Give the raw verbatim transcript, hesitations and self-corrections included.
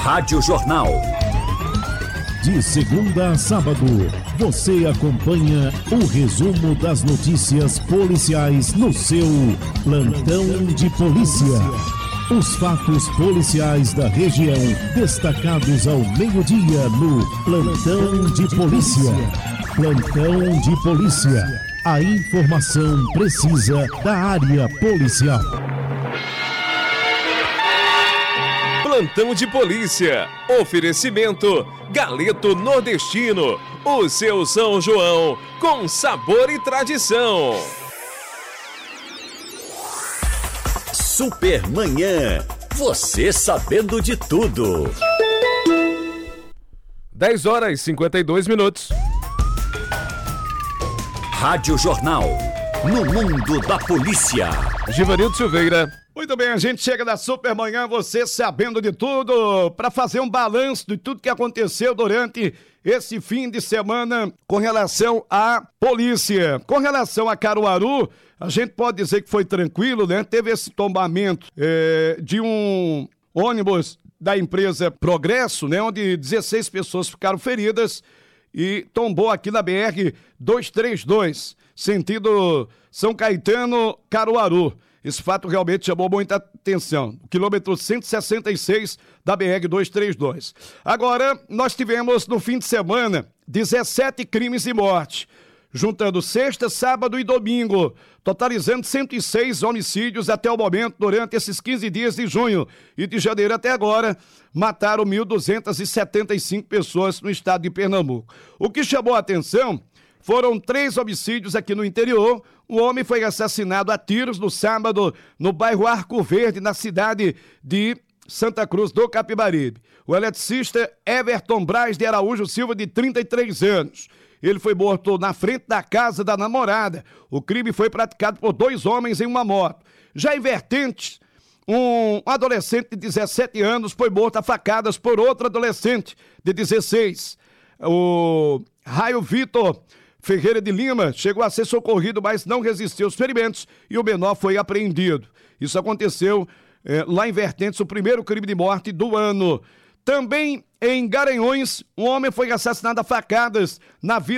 Rádio Jornal. De segunda a sábado, você acompanha o resumo das notícias policiais no seu Plantão de Polícia. Os fatos policiais da região, destacados ao meio-dia no Plantão de Polícia. Plantão de Polícia. A informação precisa da área policial. Plantão de Polícia. Oferecimento Galeto Nordestino. O seu São João com sabor e tradição. Supermanhã. Você sabendo de tudo. dez horas e cinquenta e dois minutos. Rádio Jornal. No mundo da polícia. Givanildo Silveira. Muito bem, a gente chega da Supermanhã, você sabendo de tudo, para fazer um balanço de tudo que aconteceu durante esse fim de semana com relação à polícia. Com relação a Caruaru, a gente pode dizer que foi tranquilo, né? Teve esse tombamento é, de um ônibus da empresa Progresso, né? Onde dezesseis pessoas ficaram feridas e tombou aqui na B R duzentos e trinta e dois, sentido São Caetano, Caruaru. Esse fato realmente chamou muita atenção. O quilômetro cento e sessenta e seis da B R duzentos e trinta e dois. Agora, nós tivemos no fim de semana dezessete crimes de morte, juntando sexta, sábado e domingo, totalizando cento e seis homicídios até o momento durante esses quinze dias de junho. E de janeiro até agora, mataram mil duzentas e setenta e cinco pessoas no estado de Pernambuco. O que chamou a atenção foram três homicídios aqui no interior. Um homem foi assassinado a tiros no sábado no bairro Arco Verde, na cidade de Santa Cruz do Capibaribe. O eletricista Everton Braz de Araújo Silva, de trinta e três anos. Ele foi morto na frente da casa da namorada. O crime foi praticado por dois homens em uma moto. Já em Vertentes, um adolescente de dezessete anos foi morto a facadas por outro adolescente de dezesseis. O Raio Vitor Ferreira de Lima chegou a ser socorrido, mas não resistiu aos ferimentos e o menor foi apreendido. Isso aconteceu eh, lá em Vertentes, o primeiro crime de morte do ano. Também em Garanhuns, um homem foi assassinado a facadas na Vila